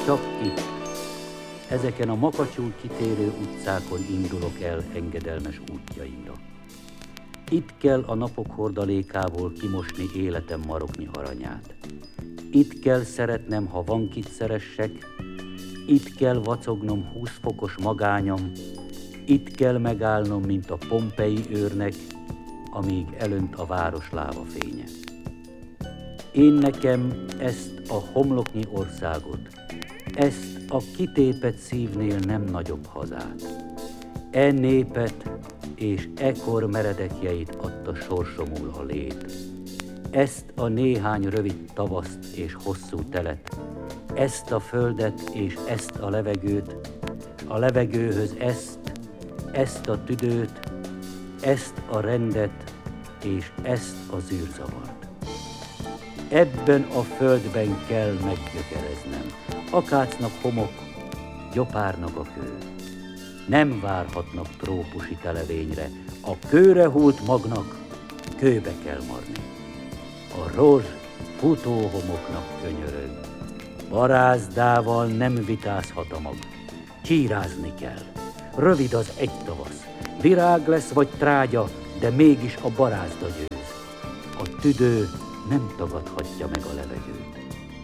Csak itt, ezeken a makacsul kitérő utcákon indulok el engedelmes útjaimra. Itt kell a napok hordalékából kimosni életem maroknyi aranyát. Itt kell szeretnem, ha van kit szeressek, itt kell vacognom 20 fokos magányom, itt kell megállnom, mint a Pompei őrnek, amíg elönt a város lávafénye. Én nekem ezt a homloknyi országot, ezt a kitépett szívnél nem nagyobb hazát, e népet és ekor meredekjeit adta sorsomul a lét, ezt a néhány rövid tavaszt és hosszú telet, ezt a földet és ezt a levegőt, a levegőhöz ezt a tüdőt, ezt a rendet és ezt a zűrzavart. Ebben a földben kell meggyökereznem, akácnak homok, gyopárnak a kő. Nem várhatnak trópusi televényre, a kőre hult magnak kőbe kell marni. A rozs futóhomoknak könyörög, barázdával nem vitázhat a mag, csírázni kell. Rövid az egy tavasz, virág lesz vagy trágya, de mégis a barázda győz. A tüdő nem tagadhatja meg a levegőt.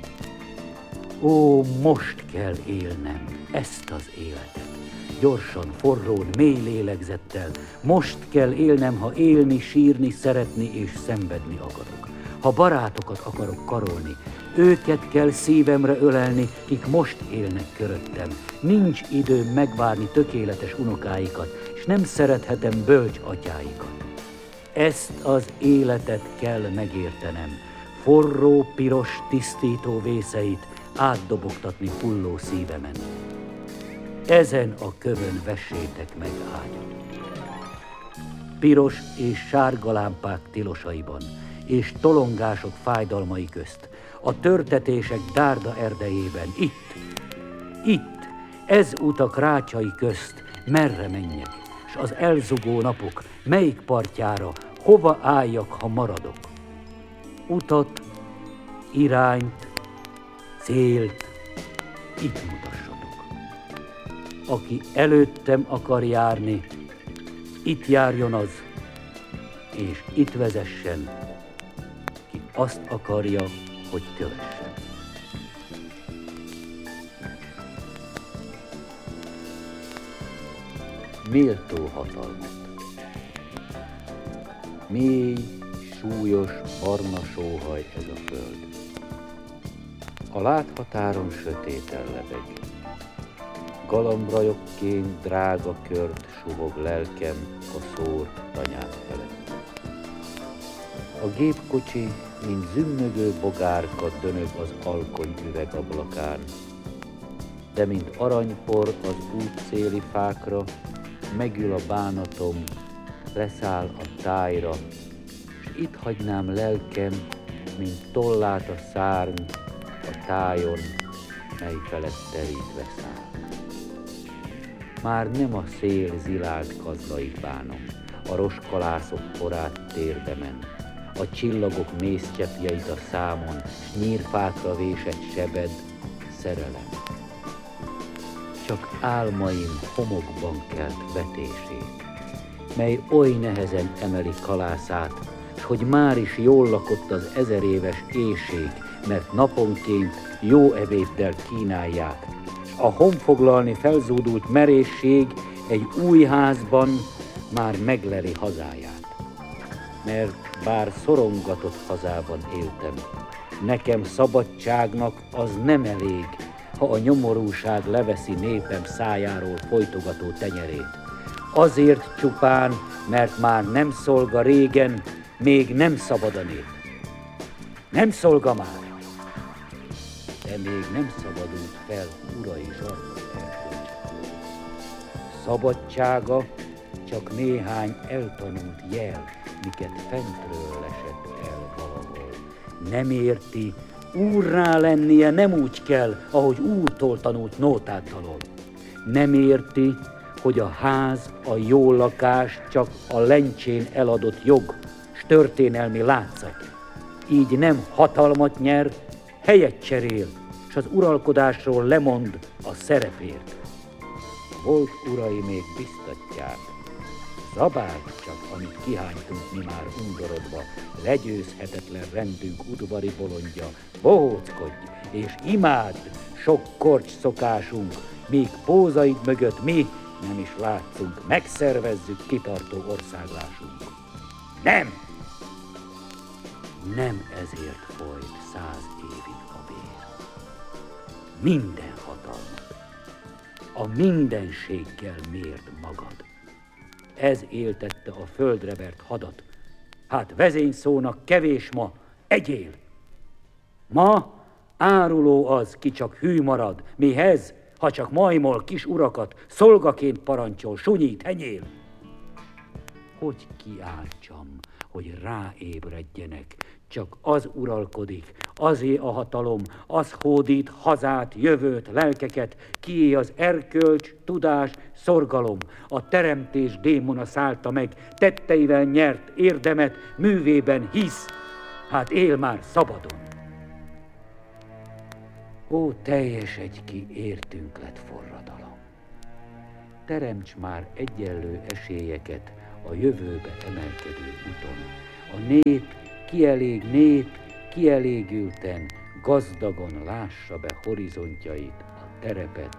Ó, most kell élnem ezt az életet. Gyorsan, forrón, mély lélegzettel. Most kell élnem, ha élni, sírni, szeretni és szenvedni akarok. Ha barátokat akarok karolni, őket kell szívemre ölelni, kik most élnek köröttem. Nincs időm megvárni tökéletes unokáikat, és nem szerethetem bölcs atyáikat. Ezt az életet kell megértenem, forró, piros, tisztító vészeit átdobogtatni hulló szívemen. Ezen a kövön vessétek meg ágyat. Piros és sárga lámpák tilosaiban, és tolongások fájdalmai közt, a törtetések dárda erdejében, itt, ez utak rácsai közt, merre menjek, s az elzugó napok, melyik partjára, hova álljak, ha maradok? Utat, irányt, célt, itt mutassatok. Aki előttem akar járni, itt járjon az, és itt vezessen, ki azt akarja, hogy kövessen. Méltó hatalmat. Mély, súlyos, barna sóhaj ez a föld. A láthatáron sötéten lebeg. Galambrajokként drága kört suhog lelkem a szórt tanyát felett. A gépkocsi, mint zümmögő bogárka dönög az alkony üvegablakán, de mint aranypor az útszéli fákra, megül a bánatom, leszáll a tájra, s itt hagynám lelkem, mint tollát a szárny a tájon, mely felett terítve száll. Már nem a szél zilált kazlait bánom, a roskalászok porát térdemen, a csillagok mészcsepjeit a számon, s nyírfákra vésett sebed, szerelem. Csak álmaim homokban kelt vetését, mely oly nehezen emeli kalászát, s hogy már is jól lakott az 1000 éves éjség, mert naponként jó ebéddel kínálják, s a honfoglalni felzúdult merészség egy új házban már megleli hazáját. Mert bár szorongatott hazában éltem, nekem szabadságnak az nem elég, ha a nyomorúság leveszi népem szájáról folytogató tenyerét. Azért csupán, mert már nem szolga régen, még nem szabad a nép. Nem szolga már, de még nem szabadult fel urai zsarnok erkölcsökről. Szabadsága csak néhány eltanult jel, miket fentről lesett el valahol. Nem érti, úrrá lennie nem úgy kell, ahogy úrtól tanult nótát dalol. Nem érti, hogy a ház, a jó lakás csak a lencsén eladott jog, s történelmi látszat. Így nem hatalmat nyer, helyet cserél, s az uralkodásról lemond a szerepért. A volt urai még biztatják, zabáld csak, amit kihánytunk mi már undorodva, legyőzhetetlen rendünk udvari bolondja, bohóckodj és imádd sok korcs szokásunk, míg pózaid mögött mi nem is látszunk, megszervezzük kitartó országlásunk. Nem! Nem ezért folyt 100 évig a vér. Minden hatalmat, a mindenséggel mérd magad. Ez éltette a földre vert hadat. Hát vezényszónak kevés ma, egyél! Ma áruló az, ki csak hű marad, mihez, ha csak majmol kis urakat, szolgaként parancsol, sunyít, henyél. Hogy kiáltsam, hogy ráébredjenek, csak az uralkodik, azé a hatalom, az hódít hazát, jövőt, lelkeket, kié az erkölcs, tudás, szorgalom, a teremtés démona szállta meg, tetteivel nyert érdemet, művében hisz, hát él már szabadon. Ó, teljes egy-ki értünk lett forradalom. Teremts már egyenlő esélyeket a jövőbe emelkedő úton. A nép kielégülten, gazdagon lássa be horizontjait, a terepet,